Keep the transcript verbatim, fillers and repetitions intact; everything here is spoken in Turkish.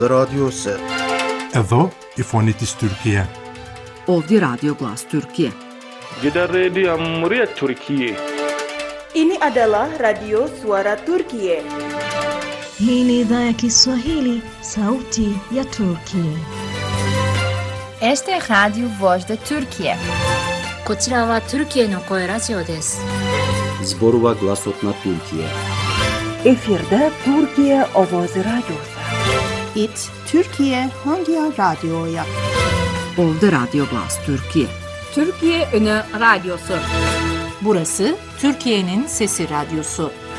Radyosu. Εδώ η φωνή της Τουρκία. Ovdje Radio Glas Türkiye. Gidan Rediyon Muryar Türkiye. Ini adalah Radio Suara Turkiye. Hii ni idhaa ya Kiswahili, sauti ya Turkiye. Este es Radio Voz de Turkiye. こちらはトルキエの声ラジオです。 Zborova Glasotna Türkiye. Efirde Türkiye Ovozi Radyosu. İt Türkiye Hangi Radyo'ya? Ovdje Radio Glas Türkiye. Türkiye Ünü Radyosu. Burası Türkiye'nin Sesi Radyosu.